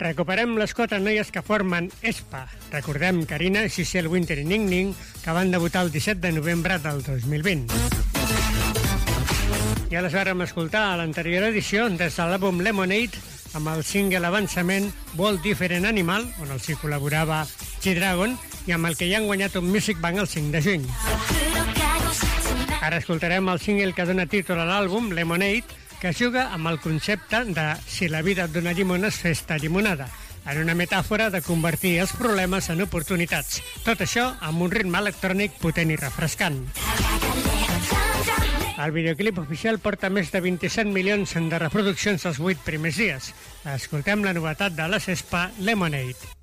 Recuperem les 4 noies que formen ESPA. Recordem Karina, Giselle Winter i Ning Ning, que van debutar el 17 de novembre del 2020. Ja les vàrem escoltar a l'anterior edició des de l'àlbum Lemonade amb el single avançament World Different Animal, on els hi col·laborava G-Dragon, i amb el que ja han guanyat un Music Bank el 5 de juny. Ara escoltarem el single que dona títol a l'àlbum, Lemonade, que juga amb el concepte de si la vida et dona llimones, fes-te llimonada, en una metàfora de convertir els problemes en oportunitats. Tot això amb un ritme electrònic potent i refrescant. El videoclip oficial porta més de 27 milions de reproduccions els 8 primers dies. Escoltem la novetat de les ESPA, Lemonade.